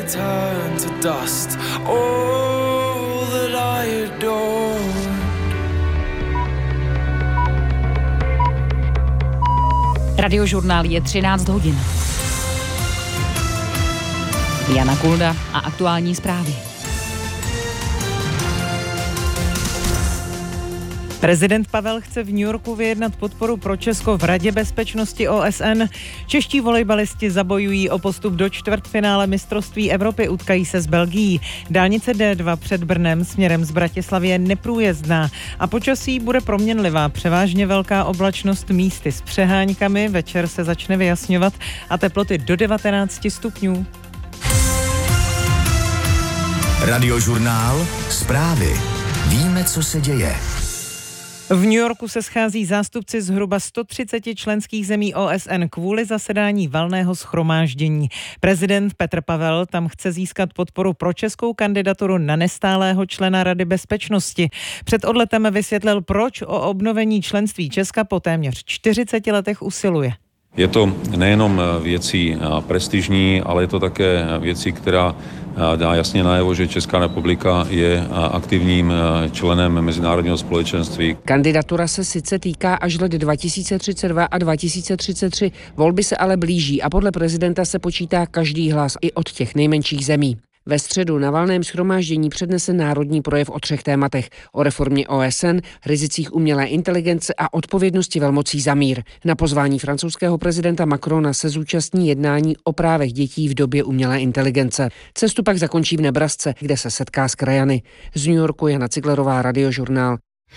turn to dust. All that I adored. Radiožurnál je 13 hodin. Jana Kulda a aktuální zprávy. Prezident Pavel chce v New Yorku vyjednat podporu pro Česko v Radě bezpečnosti OSN. Čeští volejbalisti zabojují o postup do čtvrtfinále mistrovství Evropy, utkají se s Belgií. Dálnice D2 před Brnem směrem z Bratislavy je neprůjezdná a počasí bude proměnlivá. Převážně velká oblačnost, místy s přeháňkami, večer se začne vyjasňovat a teploty do 19 stupňů. Radiožurnál, zprávy. Víme, co se děje. V New Yorku se schází zástupci zhruba 130 členských zemí OSN kvůli zasedání valného shromáždění. Prezident Petr Pavel tam chce získat podporu pro českou kandidaturu na nestálého člena Rady bezpečnosti. Před odletem vysvětlil, proč o obnovení členství Česka po téměř 40 letech usiluje. Je to nejenom věcí prestižní, ale je to také věcí, která dá jasně najevo, že Česká republika je aktivním členem mezinárodního společenství. Kandidatura se sice týká až let 2032 a 2033, volby se ale blíží a podle prezidenta se počítá každý hlas i od těch nejmenších zemí. Ve středu na valném shromáždění přednese národní projev o 3 tématech. O reformě OSN, rizicích umělé inteligence a odpovědnosti velmocí za mír. Na pozvání francouzského prezidenta Macrona se zúčastní jednání o právech dětí v době umělé inteligence. Cestu pak zakončí v Nebrasce, kde se setká s krajany. Z New Yorku Jana Ciglerová, Radiožurnál.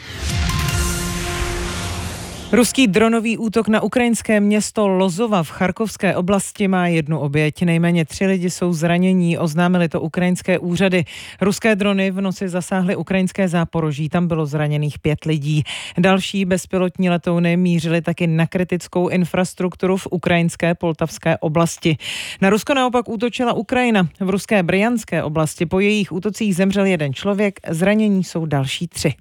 Ruský dronový útok na ukrajinské město Lozova v Charkovské oblasti má 1 oběť. Nejméně 3 lidi jsou zranění, oznámili to ukrajinské úřady. Ruské drony v noci zasáhly ukrajinské Záporoží, tam bylo zraněných 5 lidí. Další bezpilotní letouny mířily taky na kritickou infrastrukturu v ukrajinské Poltavské oblasti. Na Rusko naopak útočila Ukrajina. V ruské Brjanské oblasti po jejich útocích zemřel 1 člověk, zranění jsou další 3.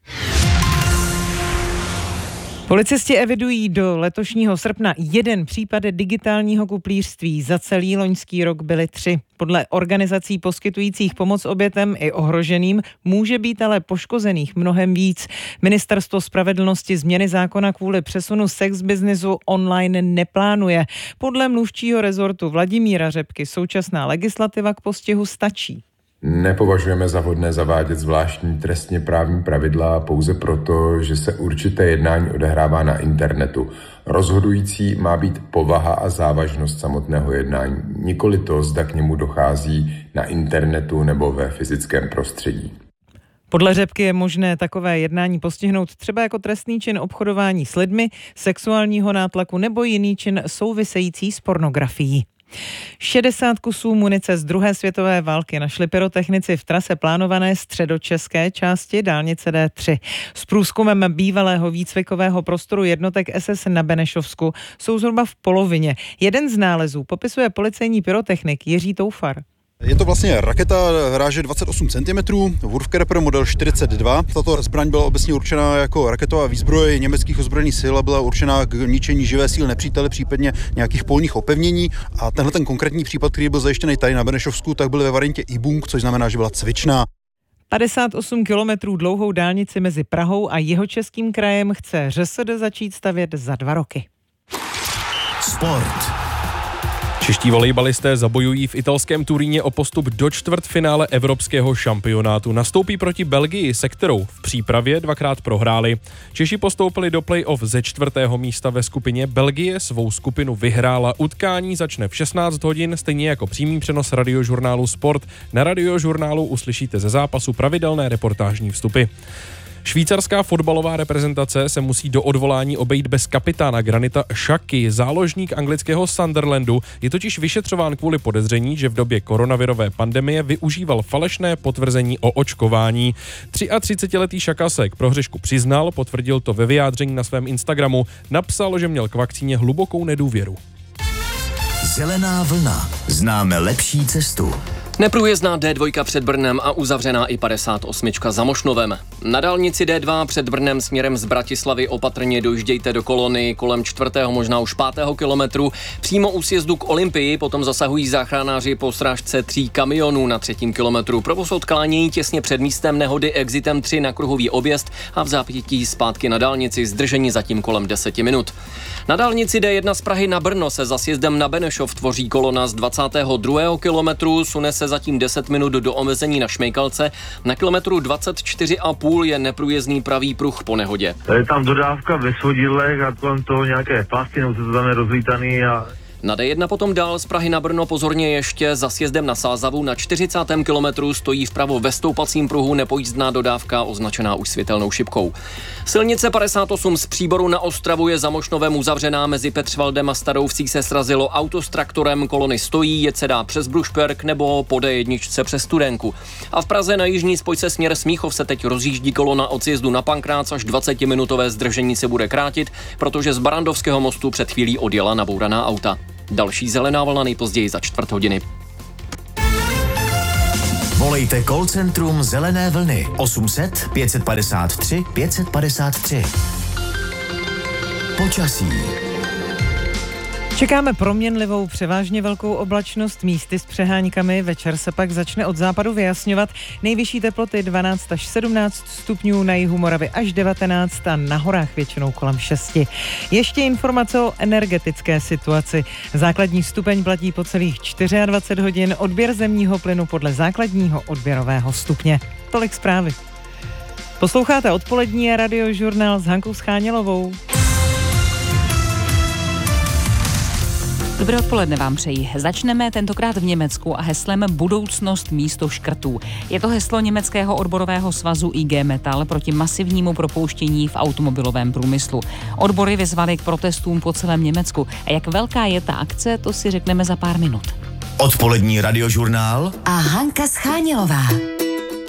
Policisté evidují do letošního srpna 1 případ digitálního kuplířství. Za celý loňský rok byly 3. Podle organizací poskytujících pomoc obětem i ohroženým může být ale poškozených mnohem víc. Ministerstvo spravedlnosti změny zákona kvůli přesunu sex businessu online neplánuje. Podle mluvčího rezortu Vladimíra Řepky současná legislativa k postihu stačí. Nepovažujeme za vhodné zavádět zvláštní trestně právní pravidla pouze proto, že se určité jednání odehrává na internetu. Rozhodující má být povaha a závažnost samotného jednání, nikoli to, zda k němu dochází na internetu nebo ve fyzickém prostředí. Podle Řepky je možné takové jednání postihnout třeba jako trestný čin obchodování s lidmi, sexuálního nátlaku nebo jiný čin související s pornografií. 60 kusů munice z 2. světové války našli pyrotechnici v trase plánované středočeské části dálnice D3. S průzkumem bývalého výcvikového prostoru jednotek SS na Benešovsku jsou zhruba v polovině. Jeden z nálezů popisuje policejní pyrotechnik Jiří Toufar. Je to vlastně raketa ráže 28 cm, Wurfkerper model 42. Tato zbraň byla obecně určená jako raketová výzbroj německých ozbrojených sil a byla určená k ničení živé síly nepřítele, případně nějakých polních opevnění. A tenhle ten konkrétní případ, který byl zajištěný tady na Benešovsku, tak byl ve variantě Ibung, což znamená, že byla cvičná. 58 kilometrů dlouhou dálnici mezi Prahou a Jihočeským krajem chce ŘSD začít stavět za 2 roky. Sport. Čeští volejbalisté zabojují v italském Turíně o postup do čtvrtfinále evropského šampionátu. Nastoupí proti Belgii, se kterou v přípravě 2krát prohráli. Češi postoupili do play-off ze 4. místa ve skupině. Belgie svou skupinu vyhrála. Utkání začne v 16 hodin, stejně jako přímý přenos radiožurnálu Sport. Na radiožurnálu uslyšíte ze zápasu pravidelné reportážní vstupy. Švýcarská fotbalová reprezentace se musí do odvolání obejít bez kapitána Granita Xhaky. Záložník anglického Sunderlandu je totiž vyšetřován kvůli podezření, že v době koronavirové pandemie využíval falešné potvrzení o očkování. 33letý Xhaka se k prohřešku přiznal, potvrdil to ve vyjádření na svém Instagramu. Napsal, že měl k vakcíně hlubokou nedůvěru. Zelená vlna. Známe lepší cestu. Neprůjezdná D2 před Brnem a uzavřená i 58 za Mošnovem. Na dálnici D2 před Brnem směrem z Bratislavy opatrně dojíždějte do kolony kolem 4., možná už 5. kilometru. Přímo u sjezdu k Olympii potom zasahují záchranáři po srážce 3 kamionů na 3. kilometru. Provoz odklánějí těsně před místem nehody exitem 3 na kruhový objezd a v zápětí zpátky na dálnici, zdržení zatím kolem 10 minut. Na dálnici D1 z Prahy na Brno se za sjezdem na Benešov tvoří kolona z 22. kilometru, sune se zatím 10 minut do omezení na Šmejkalce. Na kilometru 24,5 je neprůjezdný pravý pruh po nehodě. Je tam dodávka ve svodidlech a kolem toho nějaké pásty, nebo to tam je rozlítaný a... Na D1 potom dál z Prahy na Brno pozorně ještě za sjezdem na Sázavu na 40. kilometru stojí vpravo ve stoupacím pruhu nepojízdná dodávka označená už světelnou šipkou. Silnice 58 z Příboru na Ostravu je za Mošnovem uzavřená, mezi Petřvaldem a Starou Vsí se srazilo auto s traktorem, kolony stojí, jet se dá přes Brušperk nebo po D1 přes Studenku. A v Praze na jižní spojce směr Smíchov se teď rozjíždí kolona od sjezdu na Pankrác, až 20-minutové zdržení se bude krátit, protože z Barandovského mostu před chvílí odjela nabouraná auta. Další zelená vlna nejpozději za 4 hodiny. Volejte call centrum Zelené vlny 800 553 553. Počasí. Čekáme proměnlivou, převážně velkou oblačnost, místy s přeháňkami. Večer se pak začne od západu vyjasňovat. Nejvyšší teploty 12 až 17 stupňů, na jihu Moravy až 19 a na horách většinou kolem 6. Ještě informace o energetické situaci. Základní stupeň platí po celých 24 hodin, odběr zemního plynu podle základního odběrového stupně. Tolik zprávy. Posloucháte odpolední radiožurnál s Hankou Schánělovou. Dobré odpoledne vám přeji. Začneme tentokrát v Německu a heslem Budoucnost místo škrtů. Je to heslo německého odborového svazu IG Metall proti masivnímu propouštění v automobilovém průmyslu. Odbory vyzvaly k protestům po celém Německu. A jak velká je ta akce, to si řekneme za pár minut. Odpolední radiožurnál a Hanka Schánělová.